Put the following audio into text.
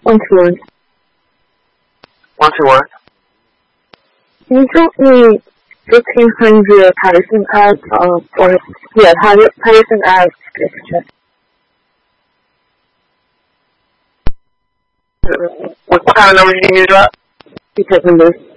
121. 121. Can you drop me 1500 Patterson Ave, Patterson Ave, picture? What kind of number do you need to drop? Because of this.